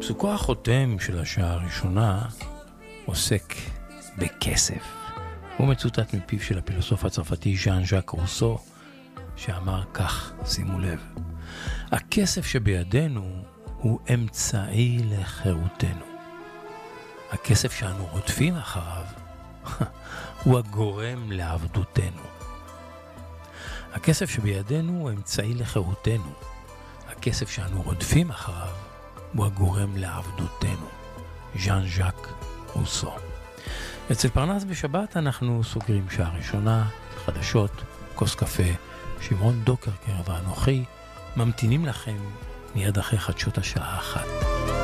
פסוקו החותם של השעה הראשונה עוסק בכסף. הוא מצוטט מפיו של הפילוסוף הצרפתי ז'אן ז'אק רוסו, שאמר כך, שימו לב: הכסף שבידינו הוא אמצעי לחירותנו. הכסף שאנו רודפים אחריו הוא הגורם לעבדותנו. הכסף שבידינו הוא אמצעי לחירותנו. הכסף שאנו רודפים אחריו הוא הגורם לעבדותנו. ז'אן ז'אק רוסו. אצל פרנס בשבת אנחנו סוגרים שעה ראשונה, חדשות, כוס קפה, שמעון דוקרקר ואנוכי ממתינים לכם מיד אחרי חדשות השעה 1.